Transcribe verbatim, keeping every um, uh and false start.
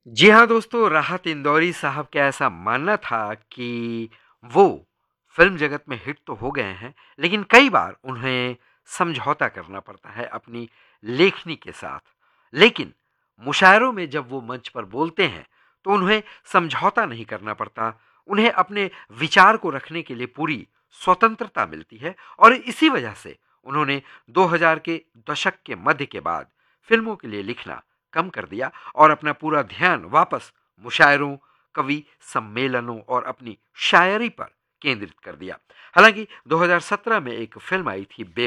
जी हाँ दोस्तों, राहत इंदौरी साहब का ऐसा मानना था कि वो फ़िल्म जगत में हिट तो हो गए हैं, लेकिन कई बार उन्हें समझौता करना पड़ता है अपनी लेखनी के साथ। लेकिन मुशायरों में जब वो मंच पर बोलते हैं, तो उन्हें समझौता नहीं करना पड़ता। उन्हें अपने विचार को रखने के लिए पूरी स्वतंत्रता मिलती है और इसी वजह से उन्होंने दो हज़ार के दशक के मध्य के बाद फ़िल्मों के लिए लिखना कम कर दिया और अपना पूरा ध्यान वापस मुशायरों, कवि सम्मेलनों और अपनी शायरी पर केंद्रित कर दिया। हालांकि दो हज़ार सत्रह में एक फिल्म आई थी बे